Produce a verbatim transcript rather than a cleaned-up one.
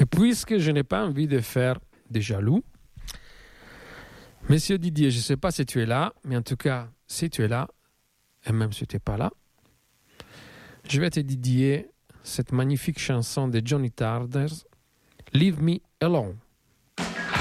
Et puisque je n'ai pas envie de faire des jaloux, Monsieur Didier, je ne sais pas si tu es là, mais en tout cas, si tu es là, et même si tu n'es pas là, je vais te dédier cette magnifique chanson de Johnny Thunders, Leave Me Alone.